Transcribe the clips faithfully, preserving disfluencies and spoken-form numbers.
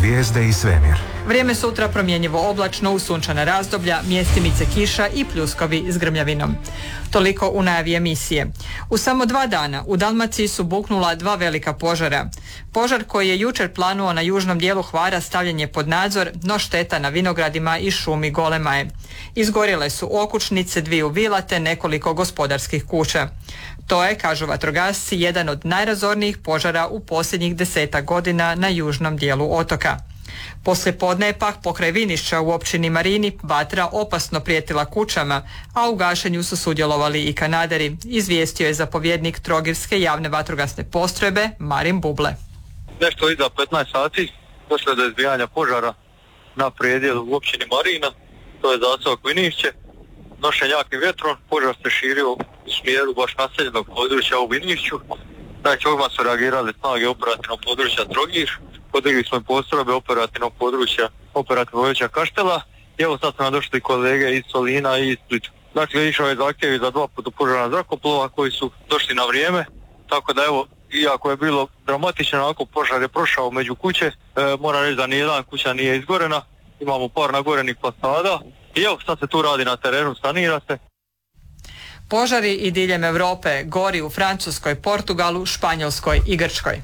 zvijezde i svemir. Vrijeme sutra promjenjivo oblačno uz sunčana razdoblja, mjestimice kiša i pljuskovi s grmljavinom. Toliko u najavi emisije. U samo dva dana u Dalmaciji su buknula dva velika požara. Požar koji je jučer planuo na južnom dijelu Hvara stavljen je pod nadzor, no šteta na vinogradima i šumi golema je. Izgorjele su okućnice, dviju vila te nekoliko gospodarskih kuća. To je, kažu vatrogasci, jedan od najrazornijih požara u posljednjih desetak godina na južnom dijelu otoka. Poslije podne je pak pokraj Vinišća u općini Marini vatra opasno prijetila kućama, a u gašenju su sudjelovali i kanaderi, izvijestio je zapovjednik Trogirske javne vatrogasne postrojbe Marin Buble. Nešto iza petnaest sati došlo je do izbijanja požara na predjelu u općini Marina, to je zaseok Vinišće. Nošen jakim vjetrom, požar se širio u smjeru baš naseljenog područja u Vinišću. Znači, odmah su reagirali snage operativnog područja Trogir, podigli smo i postrojbe operativnog područja operativnog područja Kaštela i evo sad su nam došli kolege iz Solina i iz Splita. Dakle, išao je zahtjev za dva protupožarna zrakoplova koji su došli na vrijeme, tako da evo, iako je bilo dramatično, ako požar je prošao među kuće, e, moram reći da nijedan kuća nije izgorena, imamo par nagorenih fasada i evo sad se tu radi na terenu, sanira se. Požari i diljem Europe gori u Francuskoj, Portugalu, Španjolskoj i Grčkoj.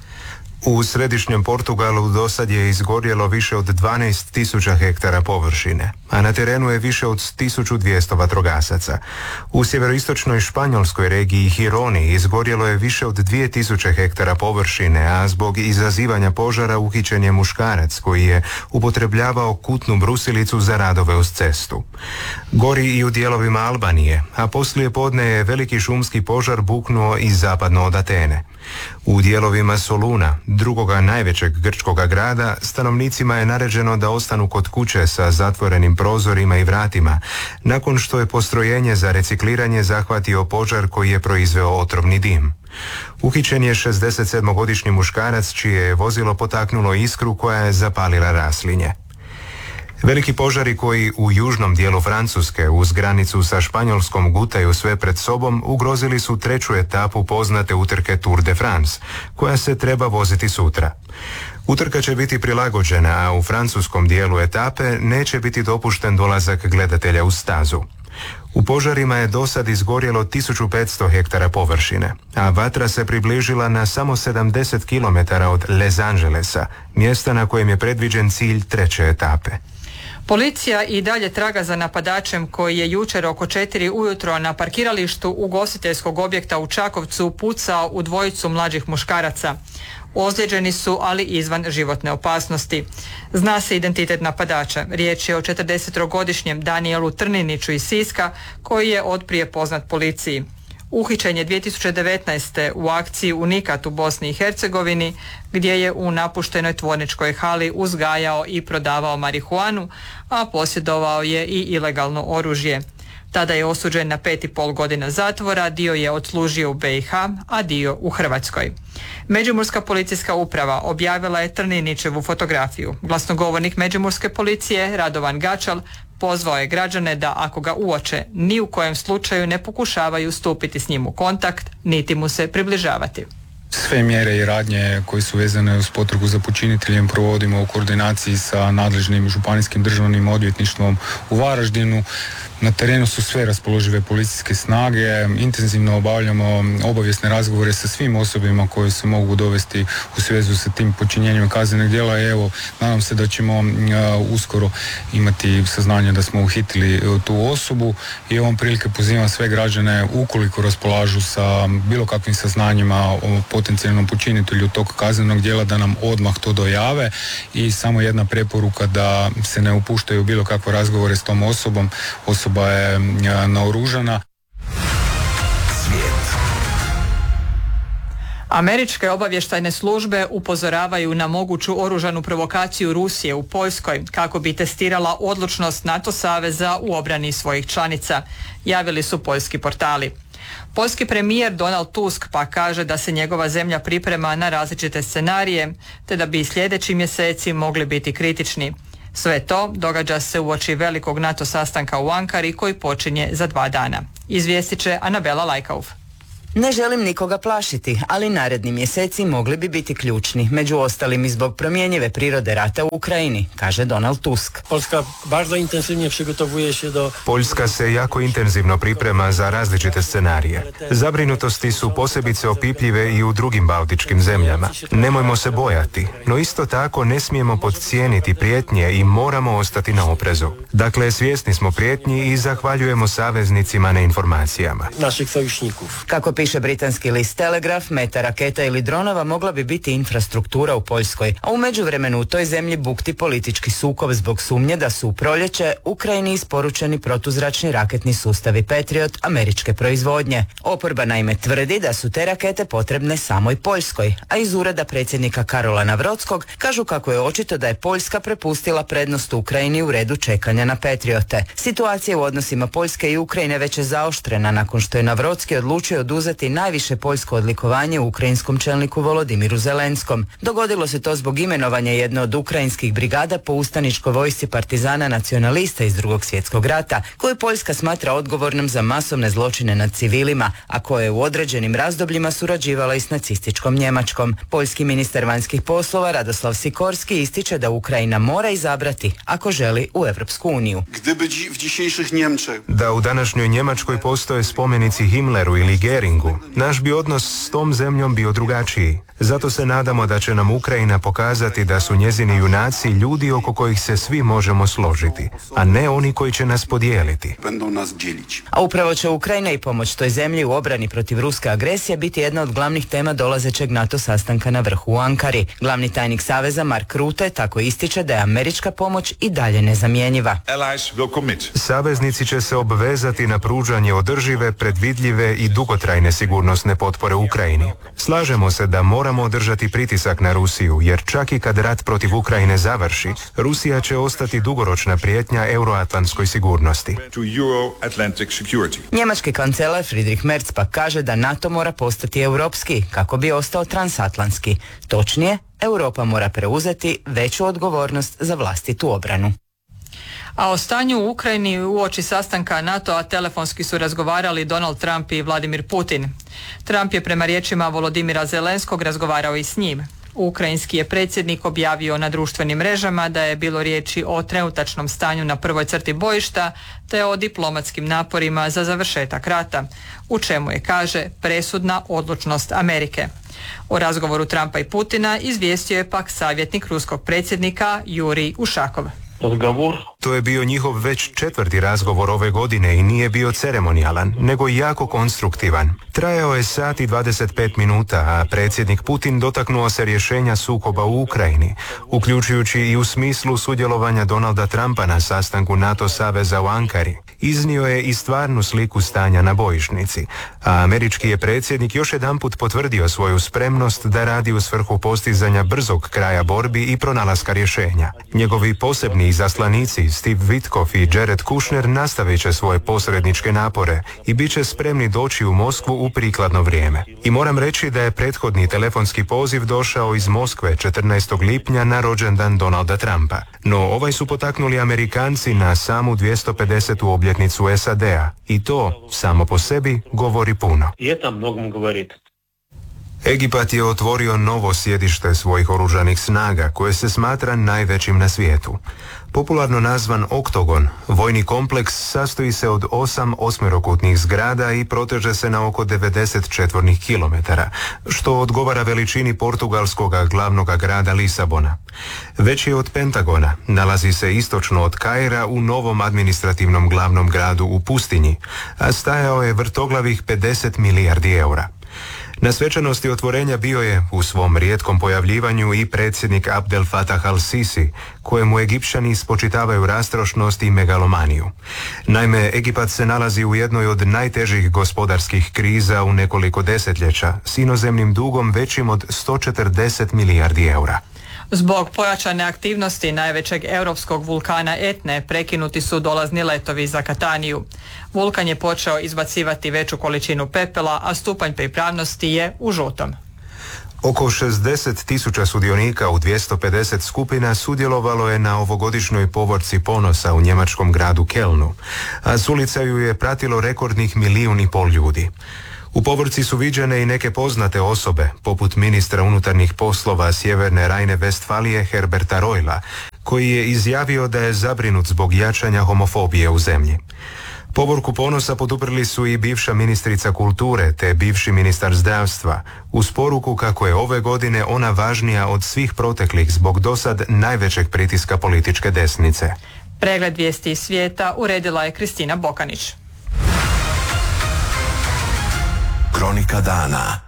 U središnjem Portugalu do sad je izgorjelo više od dvanaest tisuća hektara površine, a na terenu je više od tisuću dvjesto vatrogasaca. U sjeveroistočnoj španjolskoj regiji Hironi izgorjelo je više od dvije tisuće hektara površine, a zbog izazivanja požara uhićen je muškarac koji je upotrebljavao kutnu brusilicu za radove uz cestu. Gori i u dijelovima Albanije, a poslije podne je veliki šumski požar buknuo i zapadno od Atene. U dijelovima Soluna, drugoga najvećeg grčkoga grada, stanovnicima je naređeno da ostanu kod kuće sa zatvorenim prozorima i vratima, nakon što je postrojenje za recikliranje zahvatio požar koji je proizveo otrovni dim. Uhićen je šezdesetsedmogodišnji muškarac čije je vozilo potaknulo iskru koja je zapalila raslinje. Veliki požari koji u južnom dijelu Francuske uz granicu sa Španjolskom gutaju sve pred sobom ugrozili su treću etapu poznate utrke Tour de France, koja se treba voziti sutra. Utrka će biti prilagođena, a u francuskom dijelu etape neće biti dopušten dolazak gledatelja u stazu. U požarima je dosad izgorjelo tisuću petsto hektara površine, a vatra se približila na samo sedamdeset kilometara od Les Angelesa, mjesta na kojem je predviđen cilj treće etape. Policija i dalje traga za napadačem koji je jučer oko četiri ujutro na parkiralištu ugostiteljskog objekta u Čakovcu pucao u dvojicu mlađih muškaraca. Ozlijeđeni su, ali izvan životne opasnosti. Zna se identitet napadača. Riječ je o četrdesetogodišnjem Danijelu Trniniću iz Siska, koji je otprije poznat policiji. Uhićen je dvije tisuće devetnaeste. u akciji Unikat u Bosni i Hercegovini, gdje je u napuštenoj tvorničkoj hali uzgajao i prodavao marihuanu, a posjedovao je i ilegalno oružje. Tada je osuđen na pet i pol godina zatvora, dio je odslužio u B i H, a dio u Hrvatskoj. Međimurska policijska uprava objavila je Trninićevu fotografiju. Glasnogovornik Međimurske policije, Radovan Gačal, pozvao je građane da ako ga uoče, ni u kojem slučaju ne pokušavaju stupiti s njim u kontakt, niti mu se približavati. Sve mjere i radnje koje su vezane uz potragu za počiniteljem provodimo u koordinaciji sa nadležnim županijskim državnim odvjetništvom u Varaždinu. Na terenu su sve raspoložive policijske snage, intenzivno obavljamo obavijesne razgovore sa svim osobama koje se mogu dovesti u svezu sa tim počinjenjem kaznenog djela i evo, nadam se da ćemo uh, uskoro imati saznanje da smo uhitili uh, tu osobu i ovom prilike pozivam sve građane ukoliko raspolažu sa bilo kakvim saznanjima o potencijalnom počinitelju tog kaznenog djela da nam odmah to dojave i samo jedna preporuka da se ne upuštaju bilo kakve razgovore s tom osobom. Osoba je naoružana. Svijet. Američke obavještajne službe upozoravaju na moguću oružanu provokaciju Rusije u Poljskoj kako bi testirala odlučnost NATO saveza u obrani svojih članica, javili su poljski portali. Poljski premijer Donald Tusk pa kaže da se njegova zemlja priprema na različite scenarije, te da bi sljedeći mjeseci mogli biti kritični. Sve to događa se uoči velikog NATO sastanka u Ankari koji počinje za dva dana. Izvijestit će Anabela Lajkauf. Ne želim nikoga plašiti, ali naredni mjeseci mogli bi biti ključni, među ostalim i zbog promjenjive prirode rata u Ukrajini, kaže Donald Tusk. Polska bardzo intensivnije przygotowuje się do... Poljska se jako intenzivno priprema za različite scenarije. Zabrinutosti su posebice opipljive i u drugim baltičkim zemljama. Nemojmo se bojati, no isto tako ne smijemo podcijeniti prijetnje i moramo ostati na oprezu. Dakle, svjesni smo prijetnji i zahvaljujemo saveznicima na informacijama. Naših sojušnikov. Kako piše britanski list Telegraf, meta raketa ili dronova mogla bi biti infrastruktura u Poljskoj, a u međuvremenu u toj zemlji bukti politički sukob zbog sumnje da su u proljeće Ukrajini isporučeni protuzračni raketni sustavi Patriot američke proizvodnje. Oporba naime tvrdi da su te rakete potrebne samoj Poljskoj, a iz ureda predsjednika Karola Navrockog kažu kako je očito da je Poljska prepustila prednost Ukrajini u redu čekanja na Patriote. Situacija u odnosima Poljske i Ukrajine već je zaoštrena nakon što je Navrocki odlučio oduzeti najviše poljsko odlikovanje ukrajinskom čelniku Volodimiru Zelenskom. Dogodilo se to zbog imenovanja jedne od ukrajinskih brigada po ustaničkoj vojsci partizana nacionalista iz Drugog svjetskog rata, koju Poljska smatra odgovornom za masovne zločine nad civilima, a koje je u određenim razdobljima surađivala i s nacističkom Njemačkom. Poljski ministar vanjskih poslova Radoslav Sikorski ističe da Ukrajina mora izabrati ako želi u Europsku uniju. Da u današnjoj Njemačkoj postoje spomenici Himmleru ili Geringu, naš bi odnos s tom zemljom bio drugačiji. Zato se nadamo da će nam Ukrajina pokazati da su njezini junaci ljudi oko kojih se svi možemo složiti, a ne oni koji će nas podijeliti. A upravo će Ukrajina i pomoć toj zemlji u obrani protiv ruske agresije biti jedna od glavnih tema dolazećeg NATO sastanka na vrhu u Ankari. Glavni tajnik Saveza Mark Rutte tako ističe da je američka pomoć i dalje nezamjenjiva. Saveznici će se obvezati na pružanje održive, predvidljive i dugotrajne sigurnosne potpore Ukrajini. Slažemo se da moramo održati pritisak na Rusiju, jer čak i kad rat protiv Ukrajine završi, Rusija će ostati dugoročna prijetnja euroatlantskoj sigurnosti. Njemački kancelar Friedrich Merz pak kaže da NATO mora postati europski kako bi ostao transatlantski. Točnije, Europa mora preuzeti veću odgovornost za vlastitu obranu. A o stanju u Ukrajini uoči sastanka NATO-a telefonski su razgovarali Donald Trump i Vladimir Putin. Trump je prema riječima Volodimira Zelenskog razgovarao i s njim. Ukrajinski je predsjednik objavio na društvenim mrežama da je bilo riječi o trenutačnom stanju na prvoj crti bojišta te o diplomatskim naporima za završetak rata, u čemu je, kaže, presudna odlučnost Amerike. O razgovoru Trumpa i Putina izvijestio je pak savjetnik ruskog predsjednika Jurij Ušakov. To je bio njihov već četvrti razgovor ove godine i nije bio ceremonijalan, nego jako konstruktivan. Trajao je sat i dvadeset pet minuta, a predsjednik Putin dotaknuo se rješenja sukoba u Ukrajini, uključujući i u smislu sudjelovanja Donalda Trumpa na sastanku NATO saveza u Ankari. Iznio je i stvarnu sliku stanja na bojišnici, a američki je predsjednik još jedanput potvrdio svoju spremnost da radi u svrhu postizanja brzog kraja borbi i pronalaska rješenja. Njegovi posebni izaslanici Steve Witkoff i Jared Kushner nastavit će svoje posredničke napore i bit će spremni doći u Moskvu u prikladno vrijeme. I moram reći da je prethodni telefonski poziv došao iz Moskve četrnaestog lipnja na rođendan Donalda Trumpa. No ovaj su potaknuli Amerikanci na samu dvjesto pedesetu obljetnicu S A D-a i to samo po sebi govori puno. Egipat je otvorio novo sjedište svojih oružanih snaga koje se smatra najvećim na svijetu. Popularno nazvan Oktogon, vojni kompleks sastoji se od osam osmerokutnih zgrada i proteže se na oko devedeset četvornih kilometara, što odgovara veličini portugalskog glavnog grada Lisabona. Veći je od Pentagona, nalazi se istočno od Kaira u novom administrativnom glavnom gradu u pustinji, a stajao je vrtoglavih pedeset milijardi eura. Na svečanosti otvorenja bio je u svom rijetkom pojavljivanju i predsjednik Abdel Fattah al-Sisi, kojemu Egipćani spočitavaju rastrošnost i megalomaniju. Naime, Egipat se nalazi u jednoj od najtežih gospodarskih kriza u nekoliko desetljeća, s inozemnim dugom većim od sto četrdeset milijardi eura. Zbog pojačane aktivnosti najvećeg europskog vulkana Etne prekinuti su dolazni letovi za Kataniju. Vulkan je počeo izbacivati veću količinu pepela, a stupanj pripravnosti je u žutom. Oko šezdeset tisuća sudionika u dvjesto pedeset skupina sudjelovalo je na ovogodišnjoj povorci ponosa u njemačkom gradu Kelnu, a s ulica ju je pratilo rekordnih milijun i pol ljudi. U povorci su viđene i neke poznate osobe, poput ministra unutarnjih poslova Sjeverne Rajne-Vestfalije Herberta Reula, koji je izjavio da je zabrinut zbog jačanja homofobije u zemlji. Povorku ponosa poduprli su i bivša ministrica kulture te bivši ministar zdravstva, uz poruku kako je ove godine ona važnija od svih proteklih zbog dosad najvećeg pritiska političke desnice. Pregled vijesti iz svijeta uredila je Kristina Bokanić. Kronika dana.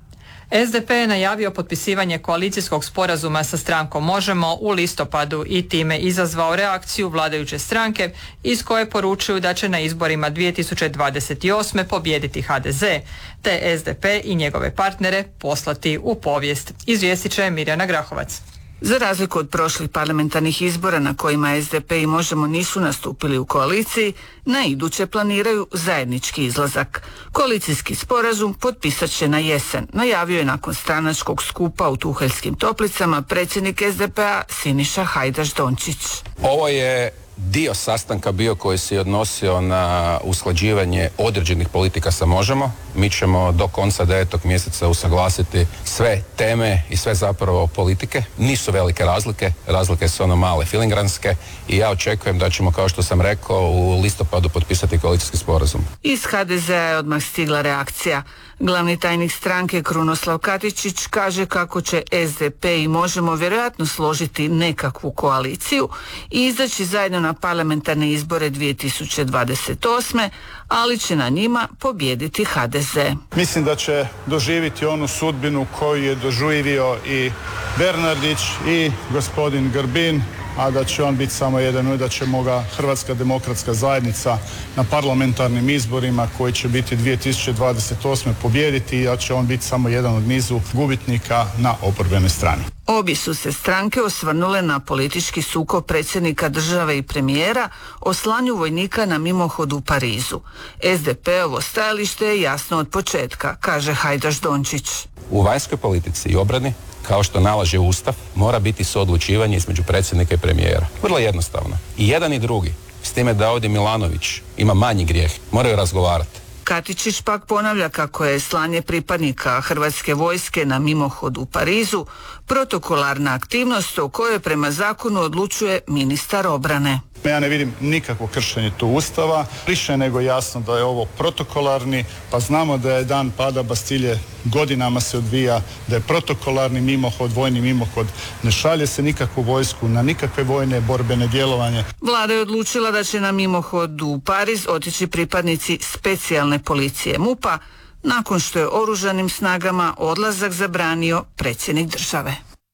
S D P je najavio potpisivanje koalicijskog sporazuma sa strankom Možemo u listopadu i time izazvao reakciju vladajuće stranke iz koje poručuju da će na izborima dvije tisuće dvadeset osme pobijediti H D Z, te S D P i njegove partnere poslati u povijest. Izvijestit će Mirjana Grahovac. Za razliku od prošlih parlamentarnih izbora na kojima S D P i Možemo nisu nastupili u koaliciji, na iduće planiraju zajednički izlazak. Koalicijski sporazum potpisat će na jesen, najavio je nakon stranačkog skupa u Tuheljskim Toplicama predsjednik S D P-a Siniša Hajdaš Dončić. Ovo je dio sastanka bio koji se odnosio na usklađivanje određenih politika sa Možemo. Mi ćemo do konca devetog mjeseca usaglasiti sve teme i sve zapravo politike. Nisu velike razlike, razlike su ono male filingranske i ja očekujem da ćemo, kao što sam rekao, u listopadu potpisati koalicijski sporazum. Iz H D Z-a je odmah stigla reakcija. Glavni tajnik stranke Krunoslav Katičić kaže kako će S D P i Možemo vjerojatno složiti nekakvu koaliciju i izaći zajedno na parlamentarne izbore dvije tisuće dvadeset osme, ali će na njima pobijediti H D Z. Mislim da će doživjeti onu sudbinu koju je doživio i Bernardić i gospodin Grbin, a da će on biti samo jedan, i da ćemo ga Hrvatska demokratska zajednica na parlamentarnim izborima koji će biti dvije tisuće dvadeset osme pobijediti, i da će on biti samo jedan od nizu gubitnika na oporbenoj strani. Obje su se stranke osvrnule na politički sukob predsjednika države i premijera o slanju vojnika na mimohod u Parizu. S D P-ovo stajalište je jasno od početka, kaže Hajdaš Dončić. U vanjskoj politici i obrani, kao što nalaže Ustav, mora biti suodlučivanje između predsjednika i premijera. Vrlo jednostavno. I jedan i drugi, s time da ovdje Milanović ima manji grijeh, moraju razgovarati. Katičić pak ponavlja kako je slanje pripadnika Hrvatske vojske na mimohod u Parizu protokolarna aktivnost o kojoj prema zakonu odlučuje ministar obrane. Ja ne vidim nikakvo kršenje tu Ustava, više nego jasno da je ovo protokolarni, pa znamo da je dan pada Bastilje godinama se odvija, da je protokolarni mimohod, vojni mimohod, ne šalje se nikakvu vojsku na nikakve vojne borbene djelovanje. Vlada je odlučila da će na mimohod u Pariz otići pripadnici specijalne policije M U P-a, nakon što je oružanim snagama odlazak zabranio predsjednik države.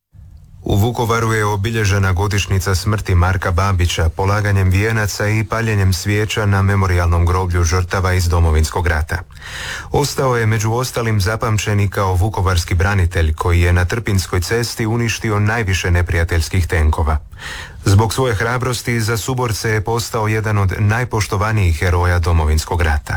U Vukovaru je obilježena godišnjica smrti Marka Babića polaganjem vijenaca i paljenjem svijeća na memorijalnom groblju žrtava iz Domovinskog rata. Ostao je među ostalim zapamćen i kao vukovarski branitelj koji je na Trpinskoj cesti uništio najviše neprijateljskih tenkova. Zbog svoje hrabrosti za suborce je postao jedan od najpoštovanijih heroja Domovinskog rata.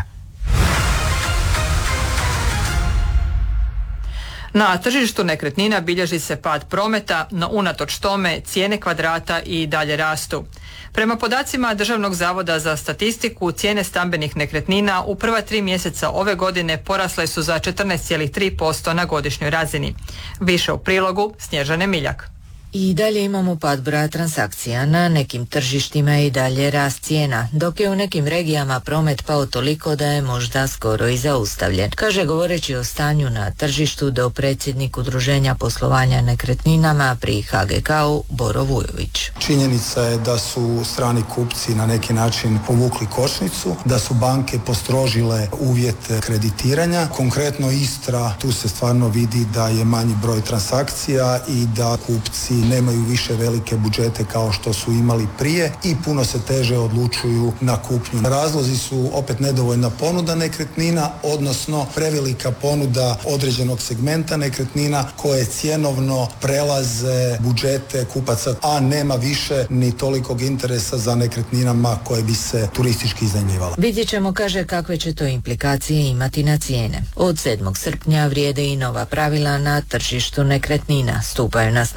Na tržištu nekretnina bilježi se pad prometa, no unatoč tome cijene kvadrata i dalje rastu. Prema podacima Državnog zavoda za statistiku, cijene stambenih nekretnina u prva tri mjeseca ove godine porasle su za četrnaest zarez tri posto na godišnjoj razini. Više u prilogu Snježane Miljak. I dalje imamo pad broja transakcija. Na nekim tržištima je i dalje rast cijena, dok je u nekim regijama promet pao toliko da je možda skoro i zaustavljen, kaže govoreći o stanju na tržištu dopredsjednik Udruženja poslovanja nekretninama pri H G K-u Boro Vujović. Činjenica je da su strani kupci na neki način povukli kočnicu, da su banke postrožile uvjete kreditiranja. Konkretno Istra, tu se stvarno vidi da je manji broj transakcija i da kupci nemaju više velike budžete kao što su imali prije i puno se teže odlučuju na kupnju. Razlozi su opet nedovoljna ponuda nekretnina, odnosno prevelika ponuda određenog segmenta nekretnina koje cjenovno prelaze budžete kupaca, a nema više ni tolikog interesa za nekretninama koje bi se turistički iznajmljivala. Vidjet ćemo, kaže, kakve će to implikacije imati na cijene. Od sedmog srpnja vrijede i nova pravila na tržištu nekretnina. Stupaju na snagu izmjene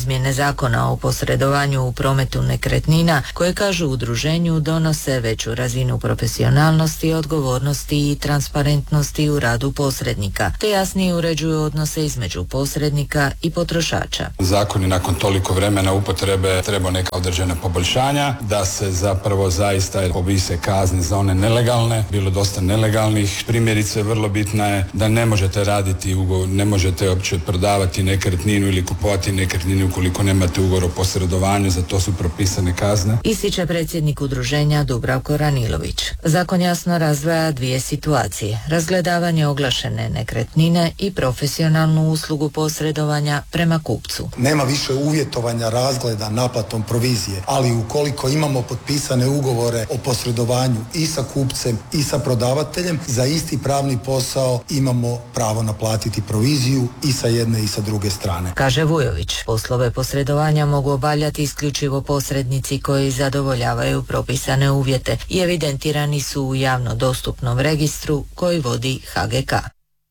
izmjene zakona o posredovanju u prometu nekretnina koje, kažu u udruženju, donose veću razinu profesionalnosti, odgovornosti i transparentnosti u radu posrednika, te jasnije uređuju odnose između posrednika i potrošača. Zakon je nakon toliko vremena upotrebe treba neka određena poboljšanja, da se zapravo zaista povise kazne za one nelegalne, bilo dosta nelegalnih. Primjerice, vrlo bitna je da ne možete raditi ugovor, ne možete uopće prodavati nekretninu ili kupovati nekretninu ukoliko nemate ugovor o posredovanju, za to su propisane kazne. Ističe predsjednik udruženja Dubravko Ranilović. Zakon jasno razdvaja dvije situacije: razgledavanje oglašene nekretnine i profesionalnu uslugu posredovanja prema kupcu. Nema više uvjetovanja razgleda naplatom provizije, ali ukoliko imamo potpisane ugovore o posredovanju i sa kupcem i sa prodavateljem, za isti pravni posao imamo pravo naplatiti proviziju i sa jedne i sa druge strane. Kaže Vujović, poslove posredovanja mogu obavljati isključivo posrednici koji zadovoljavaju propisane uvjete i evidentirani su u javno dostupnom registru koji vodi H G K.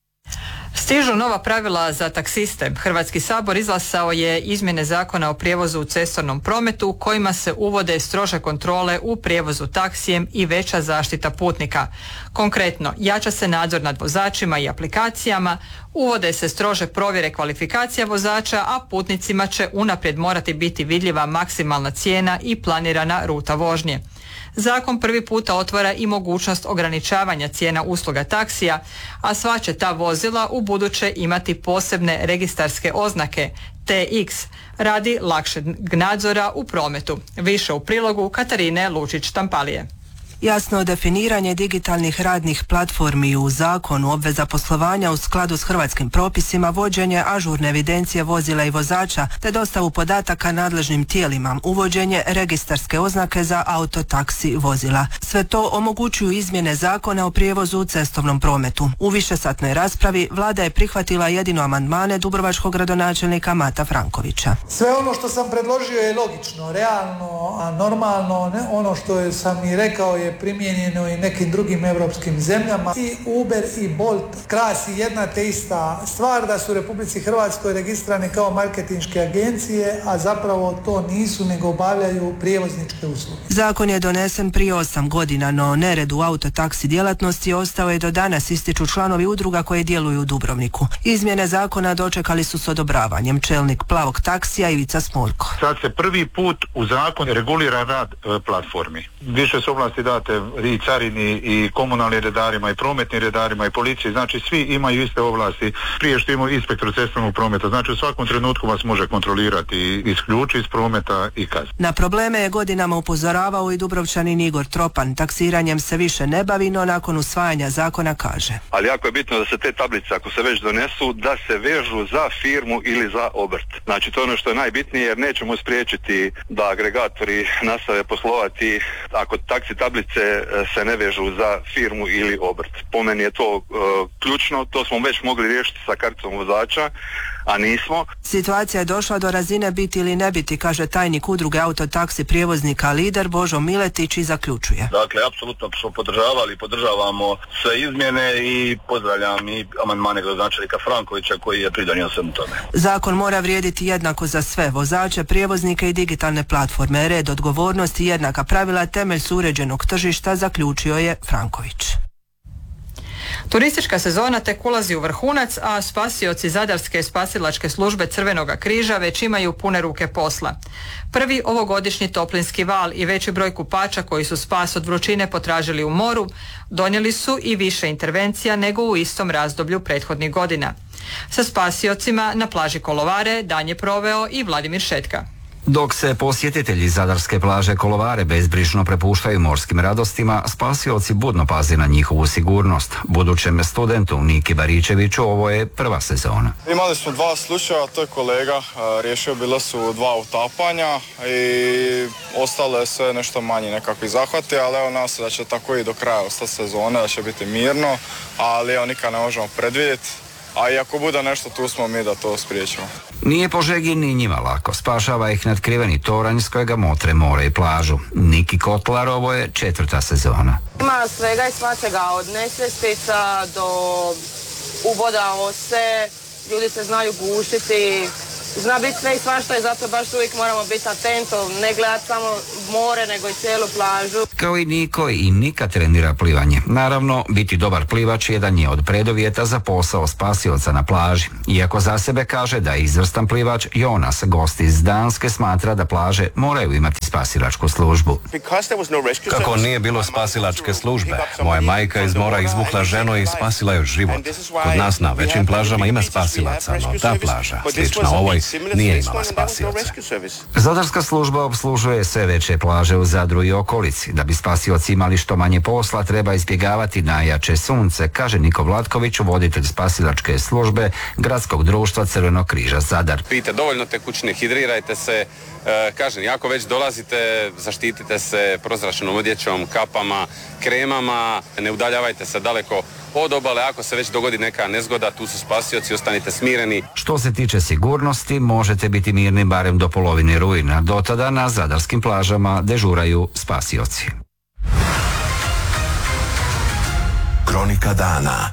Stižu nova pravila za taksiste. Hrvatski sabor izglasao je izmjene zakona o prijevozu u cestovnom prometu kojima se uvode strože kontrole u prijevozu taksijem i veća zaštita putnika. Konkretno, jača se nadzor nad vozačima i aplikacijama, uvode se strože provjere kvalifikacija vozača, a putnicima će unaprijed morati biti vidljiva maksimalna cijena i planirana ruta vožnje. Zakon prvi puta otvara i mogućnost ograničavanja cijena usluga taksija, a sva će ta vozila u buduće imati posebne registarske oznake T X radi lakšeg nadzora u prometu. Više u prilogu Katarine Lučić-Tampalije. Jasno definiranje digitalnih radnih platformi u zakonu, obveza poslovanja u skladu s hrvatskim propisima, vođenje ažurne evidencije vozila i vozača te dostavu podataka nadležnim tijelima, uvođenje registarske oznake za autotaksi vozila. Sve to omogućuju izmjene zakona o prijevozu u cestovnom prometu. U višesatnoj raspravi vlada je prihvatila jedino amandmane dubrovačkog gradonačelnika Mata Frankovića. Sve ono što sam predložio je logično, realno, a normalno, ne? Ono što sam i rekao je primijenjeno i nekim drugim europskim zemljama. I Uber i Bolt krasi jedna te ista stvar, da su u Republici Hrvatskoj registrirani kao marketinške agencije, a zapravo to nisu, nego obavljaju prijevozničke usluge. Zakon je donesen prije osam godina, no nered u autotaksi djelatnosti ostao je do danas, ističu članovi udruga koje djeluju u Dubrovniku. Izmjene zakona dočekali su s odobravanjem. Čelnik Plavog taksija Ivica Smoljko. Sad se prvi put u zakon regulira rad e, platformi. Više su ovlasti date i carini i komunalnim redarima i prometnim redarima i policiji, znači svi imaju iste ovlasti prije što imaju inspektor cestovnog prometa, znači u svakom trenutku vas može kontrolirati i isključiti iz prometa i kazni. Na probleme je godinama upozoravao i Dubrovčanin Igor Tropan. Taksiranjem se više ne bavi, no nakon usvajanja zakona kaže. Ali jako je bitno da se te tablice, ako se već donesu, da se vežu za firmu ili za obrt. Znači to je ono što je najbitnije, jer nećemo spriječiti da agregatori nastave poslovati ako taksi tablice se ne vežu za firmu ili obrt. Po meni je to uh, ključno, to smo već mogli riješiti sa karticom vozača, a nismo. Situacija je došla do razine biti ili ne biti, kaže tajnik udruge autotaksi prijevoznika Lider Božo Miletić i zaključuje. Dakle, apsolutno smo podržavali i podržavamo sve izmjene i pozdravljam i amandmane gradonačelnika Frankovića koji je pridonio svemu tome. Zakon mora vrijediti jednako za sve vozače, prijevoznike i digitalne platforme. Red, odgovornost i jednaka pravila temelj su uređenog tržišta, zaključio je Franković. Turistička sezona tek ulazi u vrhunac, a spasioci Zadarske spasilačke službe Crvenoga križa već imaju pune ruke posla. Prvi ovogodišnji toplinski val i veći broj kupača koji su spas od vrućine potražili u moru donijeli su i više intervencija nego u istom razdoblju prethodnih godina. Sa spasiocima na plaži Kolovare dan je proveo i Vladimir Šetka. Dok se posjetitelji Zadarske plaže Kolovare bezbrižno prepuštaju morskim radostima, spasioci budno paze na njihovu sigurnost. Budućem studentu Niki Baričeviću ovo je prva sezona. Imali smo dva slučaja, to je kolega riješio, bilo su dva utapanja i ostalo je sve nešto manji nekakvi zahvati, ali evo nas da će tako i do kraja ostati sezone, da će biti mirno, ali evo nikad ne možemo predvidjeti. A i ako bude nešto, tu smo mi da to spriječimo. Nije po žegi ni njima lako. Spašava ih nadkriveni toranj s kojega motre more i plažu. Niki Kotlar, ovo je četvrta sezona. Ima svega i svačega, od nesvjestica do ubodamo se, ljudi se znaju gušiti, zna biti sve i svašta i zato baš uvijek moramo biti atento, ne gledati samo more nego i cijelu plažu. Kao i Niko i Nika trenira plivanje. Naravno, biti dobar plivač jedan je od preduvjeta za posao spasioca na plaži. Iako za sebe kaže da je izvrstan plivač, Jonas, gost iz Danske, smatra da plaže moraju imati spasilačku službu. Kako nije bilo spasilačke službe, moja majka iz mora izvukla ženu i spasila joj život. Kod nas na većim plažama ima spasilaca, no ta plaža, slična ovoj, nije imala spasioce. Zadarska služba obslužuje sve veće plaže u Zadru i okolici. Da bi spasioci imali što manje posla, treba izbjegavati najjače sunce, kaže Niko Vlatković, voditelj spasilačke službe Gradskog društva Crvenog križa Zadar. Pijte dovoljno tekućine, hidrirajte se, e, kažem, ako već dolazite, zaštitite se prozračnom odjećom, kapama, kremama, ne udaljavajte se daleko od obale, ako se već dogodi neka nezgoda, tu su spasioci, ostanite smireni. Što se tiče sigurnosti, možete biti mirni barem do polovine rujna. Do tada na zadarskim plažama dežuraju spasioci. Kronika dana.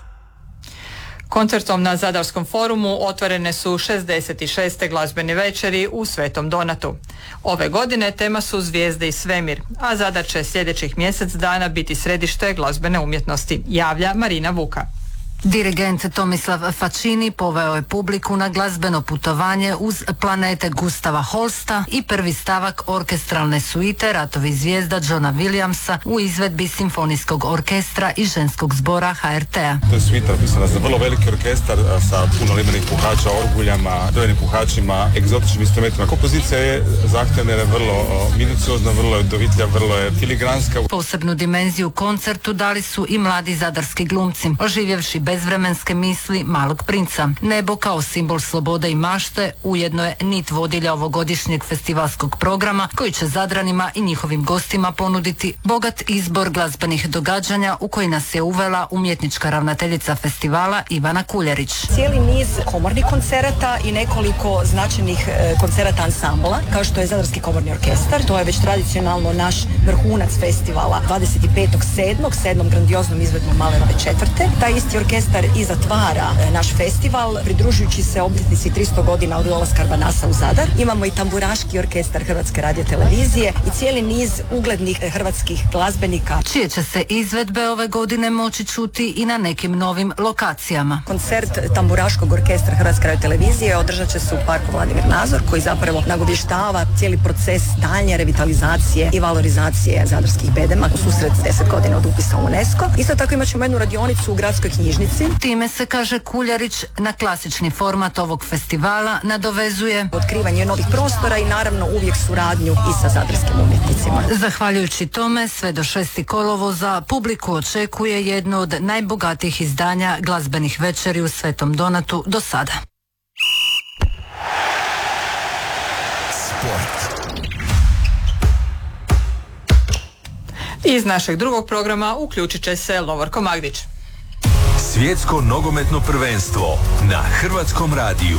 Koncertom na Zadarskom forumu otvorene su šezdeset šeste glazbene večeri u Svetom Donatu. Ove godine tema su zvijezde i svemir, a Zadar će sljedećih mjesec dana biti središte glazbene umjetnosti, javlja Marina Vuka. Dirigent Tomislav Facini poveo je publiku na glazbeno putovanje uz planete Gustava Holsta i prvi stavak orkestralne suite Ratovi zvijezda Johna Williamsa u izvedbi Simfonijskog orkestra i ženskog zbora H R T-a. To je suita pisana za vrlo veliki orkestar sa puno limenih puhača, orguljama, drvenim puhačima, egzotičnim instrumentima. Kompozicija je zahtjevna, je vrlo minuciozna, vrlo je dovitlja, vrlo je filigranska. Posebnu dimenziju koncertu dali su i mladi zadarski glumci, oživjevši bezvremenske misli Malog princa. Nebo kao simbol slobode i mašte ujedno je nit vodilja ovogodišnjeg festivalskog programa koji će Zadranima i njihovim gostima ponuditi bogat izbor glazbenih događanja u koji nas je uvela umjetnička ravnateljica festivala Ivana Kuljerić. Cijeli niz komornih koncerata i nekoliko značajnih koncerata ansambla kao što je Zadarski komorni orkestar. To je već tradicionalno naš vrhunac festivala dvadeset petog sedmog sedmom grandioznom izvedbom Malerove četvrte. Taj isti orkestar i zatvara naš festival, pridružujući se obljetnici tristo godina od dolaska Arbanasa u Zadar. Imamo i tamburaški orkestar Hrvatske radiotelevizije i cijeli niz uglednih hrvatskih glazbenika. Čije će se izvedbe ove godine moći čuti i na nekim novim lokacijama. Koncert tamburaškog orkestra Hrvatske radiotelevizije održat će se u parku Vladimir Nazor, koji zapravo nagovještava cijeli proces daljnje revitalizacije i valorizacije zadarskih bedema u susret deset godina od upisa u UNESCO. Isto tako imat ćemo jednu radionicu u gradskoj knjižnici. Time se, kaže Kuljarić, na klasični format ovog festivala nadovezuje otkrivanje novih prostora i naravno uvijek suradnju i sa zadarskim umjetnicima. Zahvaljujući tome, sve do šesti kolovoza publiku očekuje jedno od najbogatijih izdanja glazbenih večeri u Svetom Donatu do sada. Sport. Iz našeg drugog programa uključit će se Lovorko Magdić. Svjetsko nogometno prvenstvo na Hrvatskom radiju.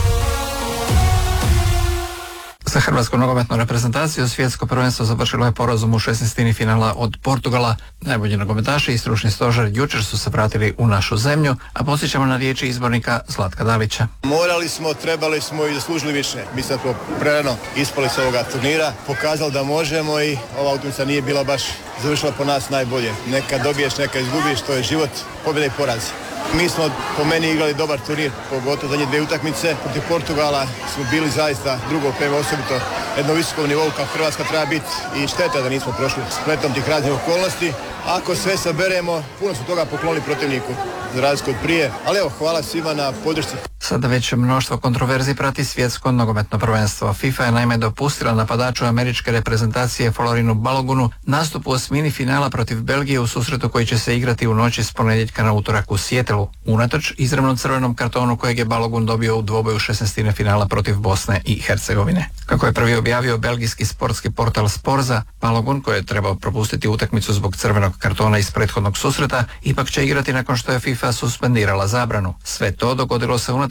Za hrvatsku nogometnu reprezentaciju svjetsko prvenstvo završilo je porazom u šesnaestini finala od Portugala. Najbolji nogometaši i stručni stožer jučer su se vratili u našu zemlju, a posjećamo na riječi izbornika Zlatka Dalića. Morali smo, trebali smo i zaslužili više. Mislim da smo prerano ispali s ovoga turnira, pokazali da možemo i ova utakmica nije bila baš završila po nas najbolje. Neka dobiješ, neka izgubiš, to je život, pobjeda i poraz. Mi smo po meni igrali dobar turnir, pogotovo zadnje dvije utakmice. Protiv Portugala smo bili zaista drugo prema osobito jedno visokom nivou kao Hrvatska treba biti i šteta da nismo prošli spletom tih raznih okolnosti. Ako sve saberemo, puno su toga poklonili protivniku za razliku od prije, ali evo, hvala svima na podršci. Sada već mnoštvo kontroverzi prati svjetsko nogometno prvenstvo. FIFA je naime dopustila napadaču američke reprezentacije Florinu Balogunu nastup u osmini finala protiv Belgije u susretu koji će se igrati u noći s ponedjeljka na utorak u Sijetelu, unatoč izravnom crvenom kartonu kojeg je Balogun dobio u dvoboju šesnaestine finala protiv Bosne i Hercegovine. Kako je prvi objavio belgijski sportski portal Sporza, Balogun, koji je trebao propustiti utakmicu zbog crvenog kartona iz prethodnog susreta, ipak će igrati nakon što je FIFA suspendirala zabranu. Sve to dogodilo se unatoč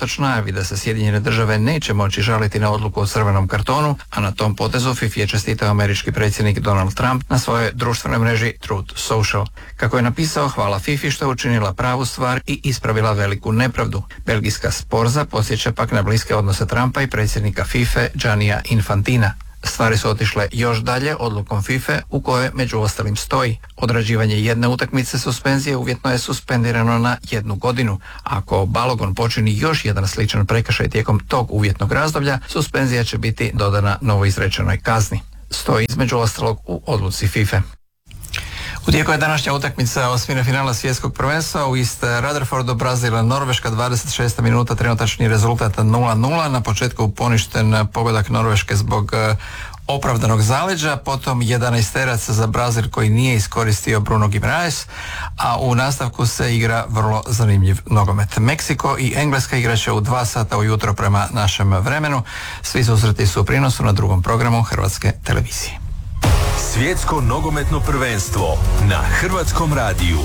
unatoč najavi da se Sjedinjene države neće moći žaliti na odluku o crvenom kartonu, a na tom potezu Fifi je čestitao američki predsjednik Donald Trump na svojoj društvenoj mreži Truth Social. Kako je napisao, hvala Fifi što je učinila pravu stvar i ispravila veliku nepravdu. Belgijska Sporza podsjeća pak na bliske odnose Trumpa i predsjednika FIFA Giannija Infantina. Stvari su otišle još dalje odlukom FIFA u kojoj među ostalim stoji: odrađivanje jedne utakmice suspenzije uvjetno je suspendirano na jednu godinu. Ako Balogun počini još jedan sličan prekršaj tijekom tog uvjetnog razdoblja, suspenzija će biti dodana novoizrečenoj kazni. Stoji između ostalog u odluci FIFA. U tijeku je današnja utakmica osmine finala svjetskog prvenstva u East Rutherfordu, Brazil Norveška, dvadeset šesta minuta, trenutačni rezultat nula nula. Na početku poništen pogodak Norveške zbog opravdanog zaleđa, potom jedanaesterac za Brazil koji nije iskoristio Bruno Guimaraes, a u nastavku se igra vrlo zanimljiv nogomet. Meksiko i Engleska igraće u dva sata ujutro prema našem vremenu. Svi susreti su u prinosu na drugom programu Hrvatske televizije. Svjetsko nogometno prvenstvo na Hrvatskom radiju.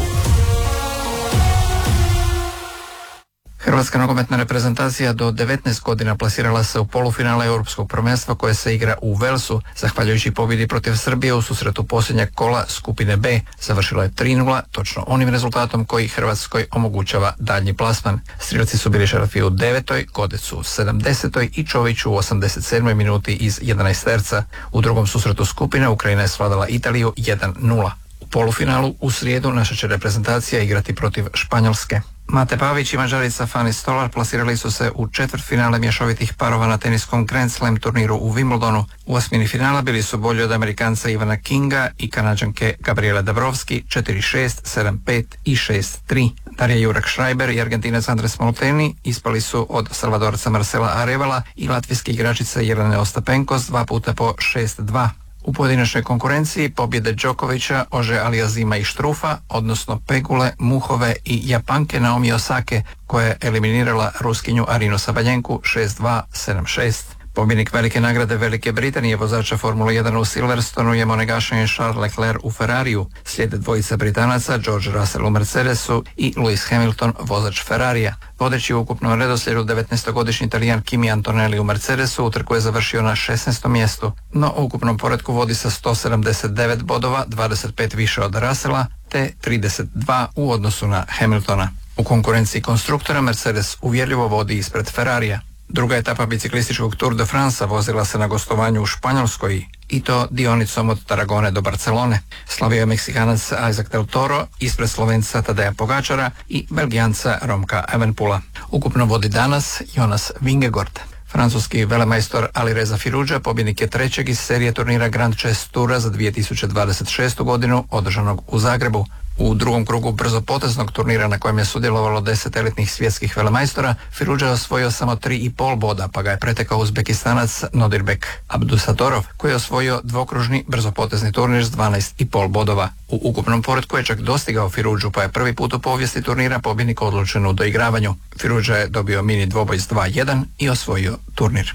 Hrvatska nogometna reprezentacija do devetnaest godina plasirala se u polufinale Europskog prvenstva koje se igra u Velsu. Zahvaljujući pobjedi protiv Srbije u susretu posljednjeg kola skupine B, završilo je tri nula, točno onim rezultatom koji Hrvatskoj omogućava daljnji plasman. Strijelci su bili Šarafi u devetoj, Godec u sedamdesetoj i Čović u osamdeset sedmoj minuti iz jedanaesterca. U drugom susretu skupine Ukrajina je svladala Italiju jedan nula. U polufinalu u srijedu naša će reprezentacija igrati protiv Španjolske. Mate Pavić i Mađarica Fani Stolar plasirali su se u četvrtfinale mješovitih parova na teniskom Grand Slam turniru u Wimbledonu. U osmini finala bili su bolji od Amerikanca Ivana Kinga i Kanađanke Gabriele Dabrowski četiri šest, sedam pet i šest tri. Darija Jurak Šrajber i Argentinac Andres Molteni ispali su od Salvadorca Marcela Arevala i latvijske igračice Jelene Ostapenkos dva puta po šest dva. U pojedinačnoj konkurenciji pobjede Đokovića, Ože Aliazima i Štrufa, odnosno Pegule, Muhove i Japanke Naomi Osake, koja je eliminirala Ruskinju Arinu Sabaljenku šest dva, sedam šest. Pobjednik velike nagrade Velike Britanije vozača Formule jedan u Silverstonu je monegašen Charles Leclerc u Ferrariju. Slijede dvojica Britanaca, George Russell u Mercedesu i Lewis Hamilton, vozač Ferrarija. Vodeći u ukupnom redoslijedu devetnaestogodišnji Italijan Kimi Antonelli u Mercedesu utrku je završio na šesnaestom mjestu, no u ukupnom poretku vodi sa sto sedamdeset devet bodova, dvadeset pet više od Russella, te trideset dva u odnosu na Hamiltona. U konkurenciji konstruktora Mercedes uvjerljivo vodi ispred Ferrarija. Druga etapa biciklističkog Tour de France vozila se na gostovanju u Španjolskoj i to dionicom od Tarragone do Barcelone. Slavio je Meksikanac Isaac del Toro ispred Slovenca Tadeja Pogačara i Belgijanca Romka Evenpula. Ukupno vodi danas Jonas Vingegaard. Francuski velemajstor Alireza Firuđa pobjednik je trećeg iz serije turnira Grand Chess Toura za dvije tisuće dvadeset šestu godinu održanog u Zagrebu. U drugom krugu brzopoteznog turnira na kojem je sudjelovalo deset elitnih svjetskih velemajstora, Firuđa je osvojio samo tri i pol boda, pa ga je pretekao Uzbekistanac Nodirbek Abdusatorov, koji je osvojio dvokružni brzopotezni turnir s dvanaest i pol bodova. U ukupnom poretku je čak dostigao Firuđu, pa je prvi put u povijesti turnira pobjednik odlučen u doigravanju. Firuđa je dobio mini dvoboj s dva jedan i osvojio turnir.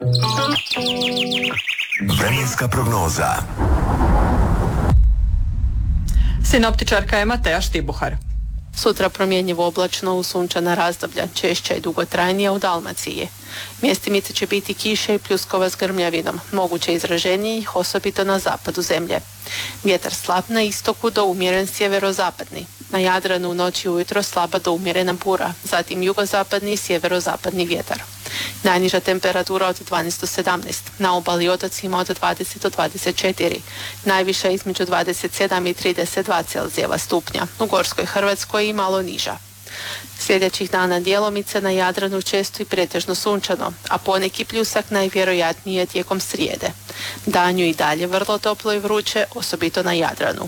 Vremenska prognoza. Sinoptičarka je Mateja Štibuhar. Sutra promjenjivo oblačno uz sunčana razdoblja, češća i dugotrajnija u Dalmaciji. Mjestimice će biti kiše i pljuskova s grmljavinom, moguće izraženije ih osobito na zapadu zemlje. Vjetar slab na istoku do umjeren sjeverozapadni. Na Jadranu u noći ujutro slaba do umjerena bura, zatim jugozapadni i sjeverozapadni vjetar. Najniža temperatura od dvanaest do sedamnaest, na obali i otocima od dvadeset do dvadeset četiri, najviša između dvadeset sedam i trideset dva Celzijeva stupnja, u Gorskoj Hrvatskoj i malo niža. Sljedećih dana djelomice na Jadranu često i pretežno sunčano, a poneki pljusak najvjerojatnije tijekom srijede. Danju i dalje vrlo toplo i vruće, osobito na Jadranu.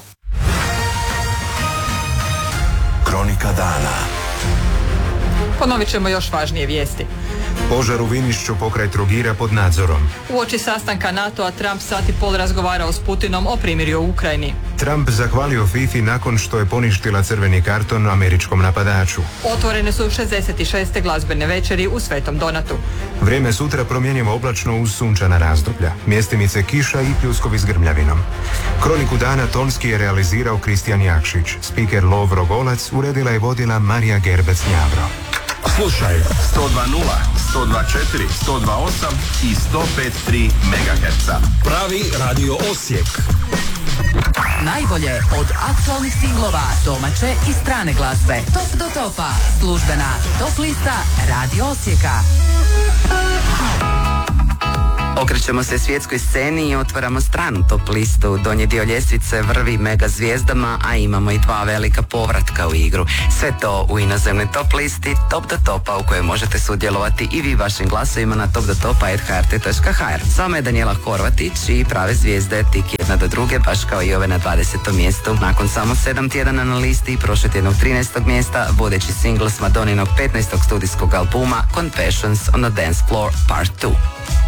Kronika dana. Ponovit ćemo još važnije vijesti. Požar u Vinišću pokraj Trogira pod nadzorom. Uoči sastanka NATO-a Trump sat i pol razgovarao s Putinom o primirju u Ukrajini. Trump zahvalio FIFA nakon što je poništila crveni karton američkom napadaču. Otvorene su šezdeset šeste glazbene večeri u Svetom Donatu. Vrijeme sutra promjenjivo oblačno uz sunčana razdoblja. Mjestimice kiša i pljuskovi s grmljavinom. Kroniku dana tonski je realizirao Kristijan Jakšić. Spiker Lovro Golac uredila je vodila Marija Gerbec-Njavro. Slušaj sto dva nula, sto dva četiri, sto dva osam i sto pet tri megaherca. Pravi Radio Osijek. Najbolje od aktualnih singlova, domaće i strane glazbe. Top do topa. Službena top lista Radio Osijeka. Okrećemo se svjetskoj sceni i otvaramo stranu top listu. Donji dio ljestvice vrvi mega zvijezdama, a imamo i dva velika povratka u igru. Sve to u inozemnoj top listi Top do topa, u kojoj možete sudjelovati i vi vašim glasovima na top do topa at h r t dot h r. S vama je Daniela Horvatić i prave zvijezde tik jedna do druge, baš kao i ove na dvadesetom mjestu. Nakon samo sedam tjedana na listi i prošle tjednog trinaestog mjesta, vodeći singl s Madoninog petnaestog studijskog albuma Confessions on the Dance Floor Part dva.